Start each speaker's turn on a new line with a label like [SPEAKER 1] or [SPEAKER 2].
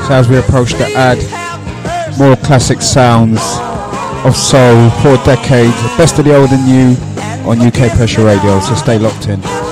[SPEAKER 1] So as we approach the ad, more classic sounds of soul for decades. Best of the old and new on UK Pressure Radio. So stay locked in.